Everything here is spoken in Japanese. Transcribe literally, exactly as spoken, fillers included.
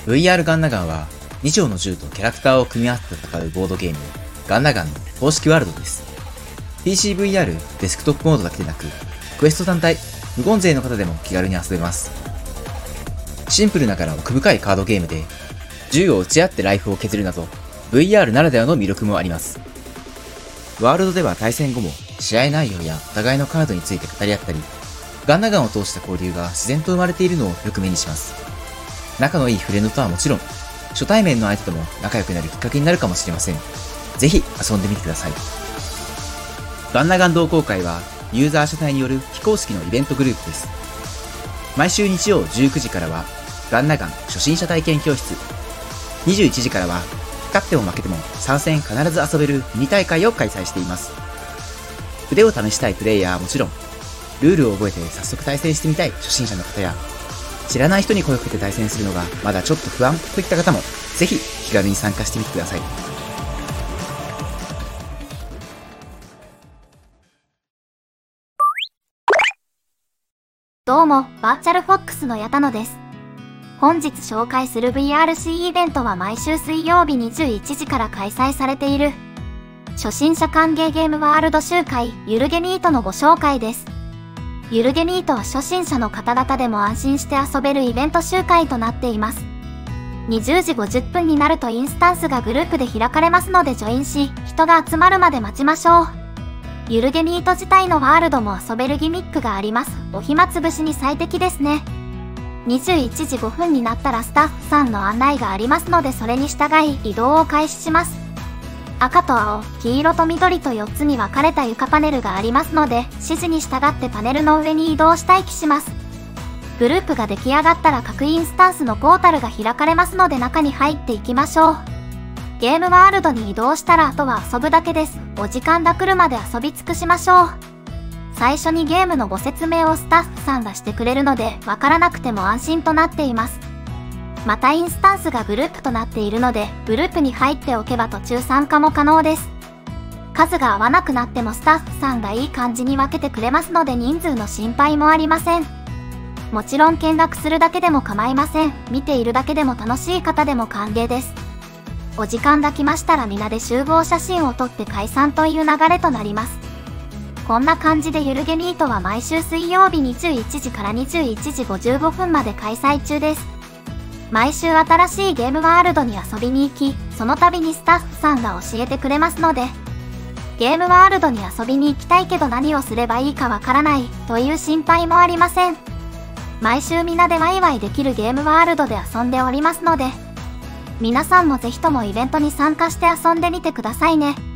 ブイアール ガンナガンはに丁の銃とキャラクターを組み合わせて戦うボードゲームガンナガンの公式ワールドです。 ピーシーブイアール デスクトップモードだけでなく、クエスト単体無言勢の方でも気軽に遊べます。シンプルながら奥深いカードゲームで銃を撃ち合ってライフを削るなど ブイアール ならではの魅力もあります。ワールドでは対戦後も試合内容やお互いのカードについて語り合ったり、ガンナガンを通した交流が自然と生まれているのをよく目にします。仲のいいフレンドとはもちろん、初対面の相手とも仲良くなるきっかけになるかもしれません。ぜひ遊んでみてください。ガンナガン同好会はユーザー主体による非公式のイベントグループです。毎週日曜じゅうくじからはガンナガン初心者体験教室、にじゅういちじからは勝っても負けても参戦必ず遊べるミニ大会を開催しています。腕を試したいプレイヤーはもちろん、ルールを覚えて早速対戦してみたい初心者の方や、知らない人に声をかけて対戦するのがまだちょっと不安といった方もぜひ気軽に参加してみてください。 どうも、バーチャルフォックスの矢田野です。本日紹介する ブイアールシー イベントは毎週水曜日にじゅういちじから開催されている初心者歓迎ゲームワールド集会ゆるゲミートのご紹介です。ゆるゲミートは初心者の方々でも安心して遊べるイベント集会となっています。にじゅうじごじゅっぷんになるとインスタンスがグループで開かれますのでジョインし、人が集まるまで待ちましょう。ゆるゲミート自体のワールドも遊べるギミックがあります。お暇つぶしに最適ですね。にじゅういちじごふんになったらスタッフさんの案内がありますのでそれに従い移動を開始します。赤と青、黄色と緑とよっつに分かれた床パネルがありますので、指示に従ってパネルの上に移動し待機します。グループが出来上がったら各インスタンスのポータルが開かれますので中に入っていきましょう。ゲームワールドに移動したらあとは遊ぶだけです。お時間が来るまで遊び尽くしましょう。最初にゲームのご説明をスタッフさんがしてくれるので、わからなくても安心となっています。またインスタンスがグループとなっているので、グループに入っておけば途中参加も可能です。数が合わなくなってもスタッフさんがいい感じに分けてくれますので人数の心配もありません。もちろん見学するだけでも構いません。見ているだけでも楽しい方でも歓迎です。お時間が来ましたら皆で集合写真を撮って解散という流れとなります。こんな感じでゆるゲミートは毎週水曜日にじゅういちじからにじゅういちじごじゅうごふんまで開催中です。毎週新しいゲームワールドに遊びに行き、その度にスタッフさんが教えてくれますので、ゲームワールドに遊びに行きたいけど何をすればいいかわからないという心配もありません。毎週皆でワイワイできるゲームワールドで遊んでおりますので、皆さんもぜひともイベントに参加して遊んでみてくださいね。